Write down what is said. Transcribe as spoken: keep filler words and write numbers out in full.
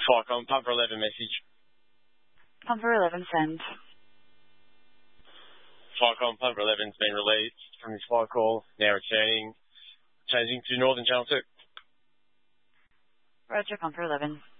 Flycom, Pumper eleven message. Pumper eleven, send. Flycom, Pumper eleven's been released from his flight call, now returning, changing to Northern Channel two. Roger, Pumper eleven.